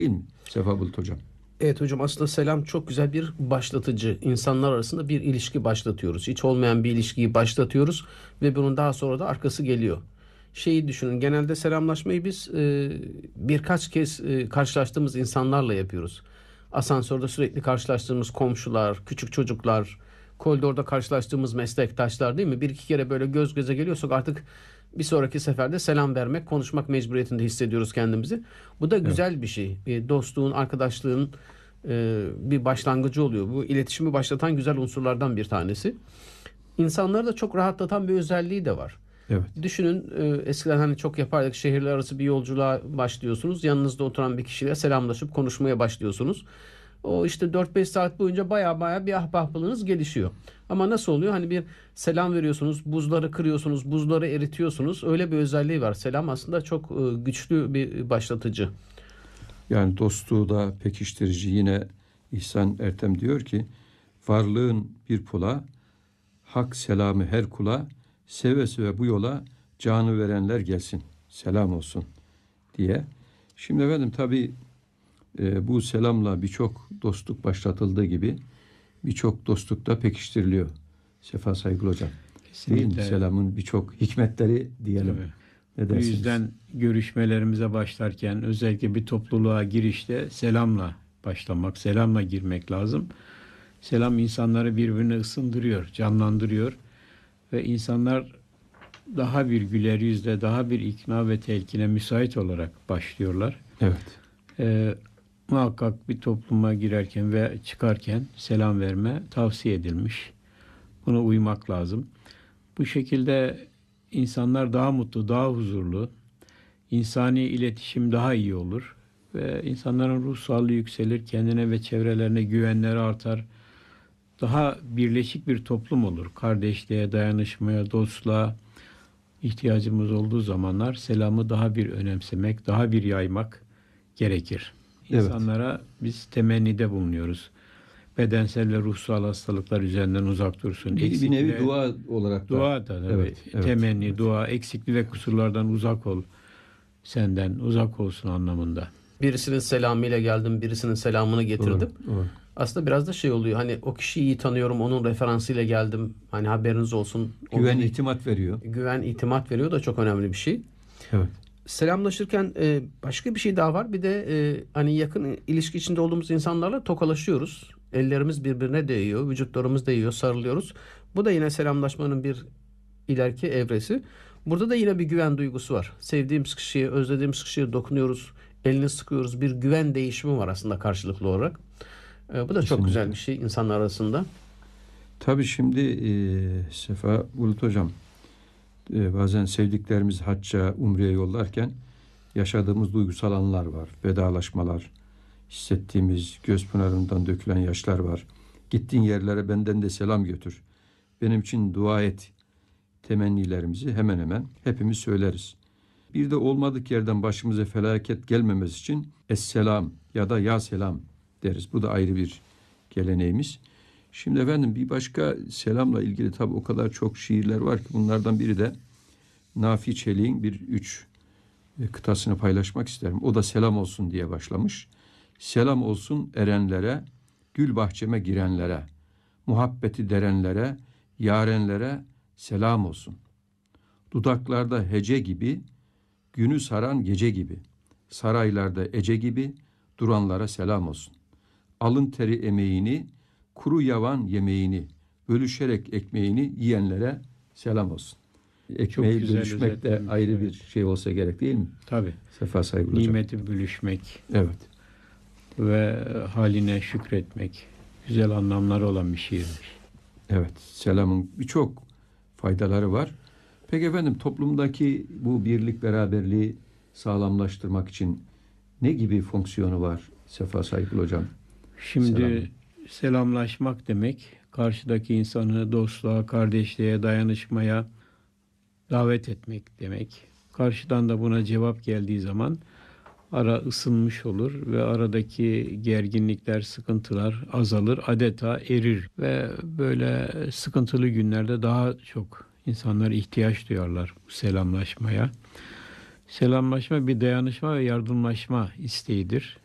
Değil mi Sefa Bulut Hocam? Evet hocam, aslında selam çok güzel bir başlatıcı. İnsanlar arasında bir ilişki başlatıyoruz. Hiç olmayan bir ilişkiyi başlatıyoruz ve bunun daha sonra da arkası geliyor. Şeyi düşünün, genelde selamlaşmayı biz birkaç kez karşılaştığımız insanlarla yapıyoruz. Asansörde sürekli karşılaştığımız komşular, küçük çocuklar, koridorda karşılaştığımız meslektaşlar, değil mi? Bir iki kere böyle göz göze geliyorsak artık bir sonraki seferde selam vermek, konuşmak mecburiyetinde hissediyoruz kendimizi. Bu da Evet. güzel bir şey. Dostluğun, arkadaşlığın bir başlangıcı oluyor. Bu iletişimi başlatan güzel unsurlardan bir tanesi. İnsanları da çok rahatlatan bir özelliği de var. Evet. Düşünün, eskiden hani çok yapardık, şehirler arası bir yolculuğa başlıyorsunuz. Yanınızda oturan bir kişiyle selamlaşıp konuşmaya başlıyorsunuz. O işte 4-5 saat boyunca baya baya bir ahbaplığınız gelişiyor. Ama nasıl oluyor? Hani bir selam veriyorsunuz, buzları kırıyorsunuz, buzları eritiyorsunuz. Öyle bir özelliği var. Selam aslında çok güçlü bir başlatıcı. Yani dostluğu da pekiştirici. Yine İhsan Ertem diyor ki, varlığın bir pula, hak selamı her kula, seve seve bu yola canı verenler gelsin. Selam olsun diye. Şimdi efendim tabii bu selamla birçok dostluk başlatıldığı gibi birçok dostluk da pekiştiriliyor. Sefa Saygılı Hocam. Değil mi? Kesinlikle. Selamın birçok hikmetleri diyelim. Tabii. Ne Bu dersiniz? yüzden görüşmelerimize başlarken özellikle bir topluluğa girişte selamla başlamak, selamla girmek lazım. Selam insanları birbirine ısındırıyor, canlandırıyor ve insanlar daha bir güler yüzle, daha bir ikna ve telkine müsait olarak başlıyorlar. Evet. Muhakkak bir topluma girerken ve çıkarken selam verme tavsiye edilmiş. Buna uymak lazım. Bu şekilde insanlar daha mutlu, daha huzurlu, insani iletişim daha iyi olur ve insanların ruh sağlığı yükselir, kendine ve çevrelerine güvenleri artar. Daha birleşik bir toplum olur. Kardeşliğe, dayanışmaya, dostluğa ihtiyacımız olduğu zamanlar selamı daha bir önemsemek, daha bir yaymak gerekir. Evet. İnsanlara biz temennide bulunuyoruz. Bedensel ve ruhsal hastalıklar üzerinden uzak dursun. Bir nevi dua olarak da. Dua da tabii. Evet, evet, Temenni, evet. dua, eksiklik ve kusurlardan uzak ol. Senden uzak olsun anlamında. Birisinin selamıyla geldim, birisinin selamını getirdim. Doğru. Aslında biraz da şey oluyor. Hani o kişiyi iyi tanıyorum, onun referansıyla geldim. Hani haberiniz olsun. Güven, Onun itimat veriyor. güven, itimat veriyor da çok önemli bir şey. Evet. Selamlaşırken başka bir şey daha var. Bir de hani yakın ilişki içinde olduğumuz insanlarla tokalaşıyoruz. Ellerimiz birbirine değiyor, vücutlarımız değiyor, sarılıyoruz. Bu da yine selamlaşmanın bir ileriki evresi. Burada da yine bir güven duygusu var. Sevdiğimiz kişiye, özlediğimiz kişiye dokunuyoruz, elini sıkıyoruz. Bir güven değişimi var aslında karşılıklı olarak. Bu da çok Kesinlikle. güzel bir şey insanlar arasında. Tabii şimdi Sefa Bulut Hocam, bazen sevdiklerimiz hacca, umreye yollarken yaşadığımız duygusal anlar var. Vedalaşmalar, hissettiğimiz göz pınarından dökülen yaşlar var. Gittiğin yerlere benden de selam götür. Benim için dua et temennilerimizi hemen hemen hepimiz söyleriz. Bir de olmadık yerden başımıza felaket gelmemesi için Esselam ya da Ya Selam deriz. Bu da ayrı bir geleneğimiz. Şimdi efendim bir başka selamla ilgili tabii o kadar çok şiirler var ki bunlardan biri de Nafi Çelik'in bir 3 kıtasını paylaşmak isterim. O da selam olsun diye başlamış. Selam olsun erenlere, gül bahçeme girenlere, muhabbeti derenlere, yarenlere selam olsun. Dudaklarda hece gibi, günü saran gece gibi, saraylarda ece gibi duranlara selam olsun. Alın teri emeğini, kuru yavan yemeğini, bölüşerek ekmeğini yiyenlere selam olsun. Ekmeği güzel bölüşmek de özetlenmiş, ayrı evet. bir şey olsa gerek değil mi? Tabii. Sefa Saygılı Hocam. Nimeti bölüşmek Evet. ve haline şükretmek güzel anlamları olan bir şiirmiş. Evet. Selamın birçok faydaları var. Peki efendim toplumdaki bu birlik beraberliği sağlamlaştırmak için ne gibi fonksiyonu var Sefa Saygılı Hocam? Şimdi selamlaşmak demek karşıdaki insanı dostluğa, kardeşliğe, dayanışmaya davet etmek demek. Karşıdan da buna cevap geldiği zaman ara ısınmış olur ve aradaki gerginlikler, sıkıntılar azalır, adeta erir ve böyle sıkıntılı günlerde daha çok insanlar ihtiyaç duyarlar bu selamlaşmaya. Selamlaşma bir dayanışma ve yardımlaşma isteğidir.